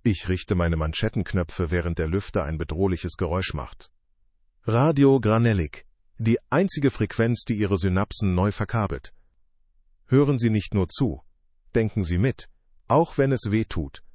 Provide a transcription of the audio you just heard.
Ich richte meine Manschettenknöpfe, während der Lüfter ein bedrohliches Geräusch macht. Radio Granellig, die einzige Frequenz, die Ihre Synapsen neu verkabelt. Hören Sie nicht nur zu, denken Sie mit, auch wenn es weh tut.